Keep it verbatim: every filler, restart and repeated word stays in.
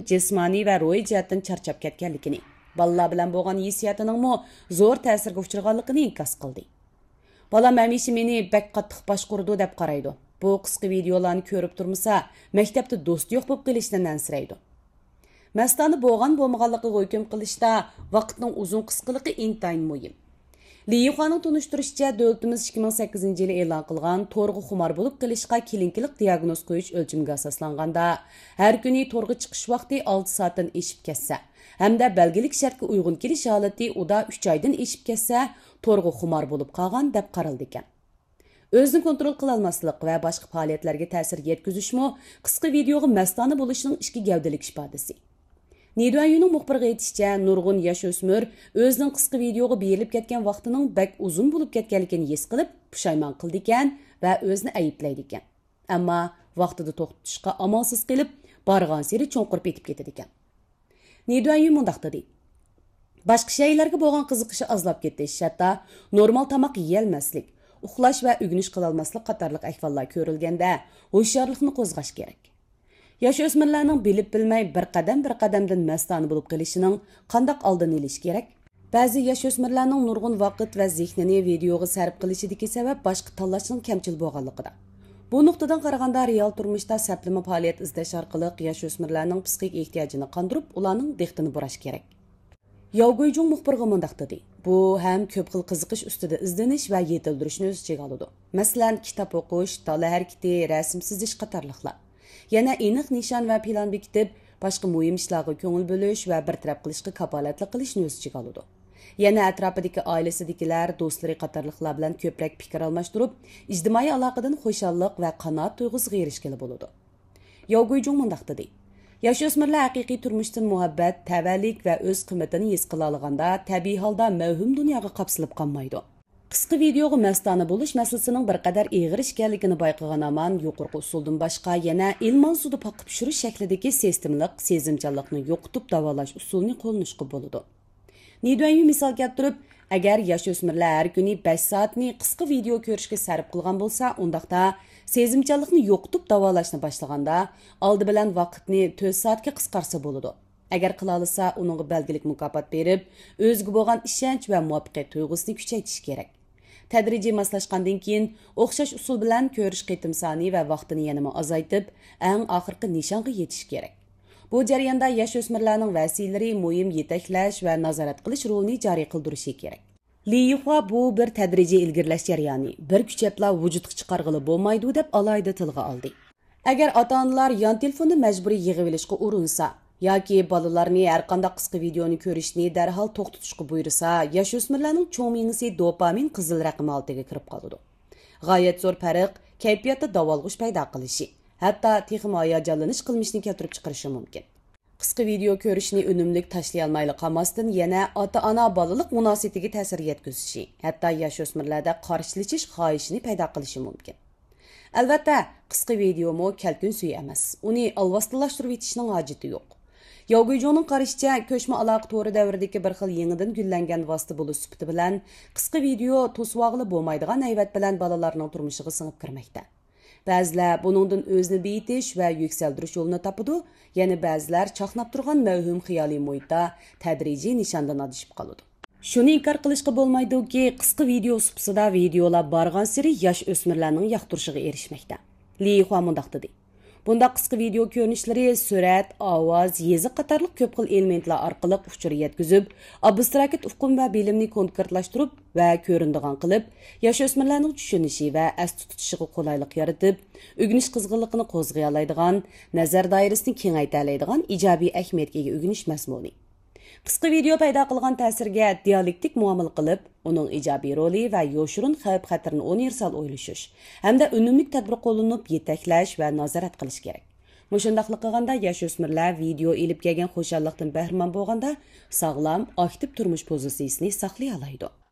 jismoniy va ruhiy jihatdan charchab ketganligini, balalar bilan bo'lgan hissiyatining zo'r ta'sirga uchraganligini inkos qildi. Balam hamisha meni bak qattiq boshqurdi deb qaraydi. Bu qisqa videolarni ko'rib turmasa, maktabda do'st yo'q bo'lib qolishdan ansiraydi. Mastani bo'lgan bo'lmaganligiga hukm qilishda vaqtning uzun qisqaligi intayin muhim. Li Yuxaning tunishtirishicha, davlatimiz ikki ming sakkizinchi yili e'lon qilgan to'rga xumor bo'lib qilishga kelinkilik diagnoz qo'yish o'lchimiga asoslanganda, har kuni to'rga chiqish vaqti olti soatdan eshib ketsa, hamda belgilik shartga uyg'un kelish holati uda uch oydan eshib ketsa, to'rga xumor bo'lib qolgan deb qaraldi ekan. O'zini kontrol qila olmaslik va boshqa faoliyatlarga ta'sir yetkazishmi qisqa videoga mastona bo'lishining ichki gavdalik ifodasi. Nidoyuning muxbiriga aytishicha, nurg'un yosh o'smir o'zining qisqa videoga berilib ketgan vaqtining bak uzun bo'lib ketganligini his qilib, pushaymon qildi ekan va o'zini ayiblaydi ekan. Ammo vaqtida to'xtatishga amalsiz qilib, borgan sari cho'nqirib etib ketadi ekan. Nidoyu mundaq dedi: boshqa shaylarga bo'lgan qiziqishi azlab ketish, hatto normal tamoq yeyolmaslik, uxlash va o'g'inish qila olmaslik qatorliq ahvollar ko'rilganda hushyorlikni qo'zg'ash kerak. Yosh o'smirlarning bilib bilmay bir qadam bir qadamdan mastona bo'lib qolishining qandoq oldini olish kerak? Ba'zi yosh o'smirlarning nurg'un vaqt va zehnini videoga sarf qilishidagi sabab boshqa tanlashning kamchil bo'lganligida. Bu nuqtadan qaraganda real turmushda saplama faoliyat izlash orqali yosh o'smirlarning psixik ehtiyojini qondirib, ularning diqqatini burash kerak. Yovgoyjung muxbirga mundaq dedi: bu ham ko'p xil qiziqish ustida izlanish va yetildirishni o'z ichiga oladi. Masalan, kitob o'qish, tala harakati, rasm chizish qatorliqlar. Yana aniq nishon va plan bekitib, boshqa muhim ishlarga ko'ngil bo'lish va bir taraf qilishga kafolatlik qilishni o'z ichiga oladi. Yana atrofidagi oilasidagilar, do'stlari qatorliqlar bilan ko'proq fikr almashtirib, ijtimoiy aloqadan xushallik va qanoat tuyg'usiga erishgili bo'ladi. Yovgoyjung mundaq dedi: yosh o'smirlar haqiqiy turmushdan muhabbat, tavallik va o'z qiymatini his qila olganda tabiiy holda mavhum dunyoga qapsilib qolmaydi. Qisqa videoga mastona bo'lish masalasining bir qadar eg'ir ekanligini bayqagan aman yuqorqi usuldan boshqa yana ilmon sudi paqib tushirish shaklidagi sistemlik sezimchanlikni yo'qotib davolash usulini qo'llanishga bo'ladi. Nidoyu misol keltirib, agar yosh o'smirlar har kuni besh soatni qisqa video ko'rishga sarf qilgan bo'lsa, undaqda sezimchanlikni yo'qotib davolashni boshlaganda oldi bilan vaqtni to'rt soatga qisqarsa bo'ladi. Agar qila olsa, uningga belgilik mukofot berib, o'ziga bo'lgan ishonch va muvaffaqiyat tuyg'usini kuchaytirish kerak. Tadrijiy moslashgandan keyin o'xshash usul bilan ko'rish qitim soni va vaqtini yanama azaytib, eng oxirgi nishonga yetish kerak. Bu jarayonda yosh o'smirlarning vasilalari muhim yetaklash va nazorat qilish rolini joriy qildirishi kerak. Li Yuxa bu bir tadrijiy ilgirlash jarayoni, bir kuchapla vujudga chiqarg'ili bo'lmaydi deb alayda tilga oldi. Agar ota-onalar yon telefonni majburiy yig'ib olishga urinsa yoki bolalarni har qanday qisqa videoni ko'rishni darhol to'xtatishga buyursa, yosh o'smirlarning cho'mingisi dopamin qizil raqami oltiga kirib qoladi. G'oyat zo'r farq kayfiyatda davolg'ish paydo qilishi, hatto texmo hayajonlanish qilmishni keltirib chiqarishi mumkin. Qisqa video ko'rishni unumlik tashlay olmayli qolmasdan yana ota-ona bolalik munosabatiga ta'sir yetkazishi, hatto yosh o'smirlarda qarshilashish xohishini paydo qilishi mumkin. Albatta, qisqa video mo kalkun suyi emas. Uni alvastilashtirib etishning hojati yo'q. Yovgoyjungning qarashicha, ko'chma aloqa to'ri davridagi bir xil yangidan gullangan vosita bo'lish sifati bilan qisqa video to'svog'li bo'lmaydigan hayvat bilan bolalarning turmushiga singib kirmoqda. Ba'zilar buningdan o'zini beyitish va yuksaltirish yo'lini topadi, yana ba'zilar chaqnab turgan mavhum xiyoliy muhitda tadrijiy nishondan adishib qoladi. Shuni inkor qilishga bo'lmaydi-ki, qisqa video suhbatida videolar borgan sari yosh o'smirlarning yoqtirishiga erishmoqda. Li Yuxa mundaq dedi: bunda qisqa video ko'rinishlari surat, ovoz, yeziq qatorliq ko'p xil elementlar orqali uchur yetkazib, abstrakt ufqum va bilimni konkretlashtirib va ko'rindigan qilib, yosh o'smirlarning tushunishi va asli tutishiga qulaylik yaratib, o'g'inish qizg'inligini qo'zg'ay oladigan, nazar doirasini kengaytira oladigan ijobiy ahamiyatga ega o'g'inish mazmuni. Qisqa video paydo qilgan ta'sirga dialektik muomala qilib, uning ijobiy roli va yoshurun xavf-xatarni universal o'ylashish hamda unumli tadbir qo'llanib yetaklash va nazorat qilish kerak. Mushundaqlik qilganda yosh o'smirlar video elib kelgan xushallikdan bahramand bo'lganda sog'lom, aktiv turmush pozitsiyasini saqlay oladi.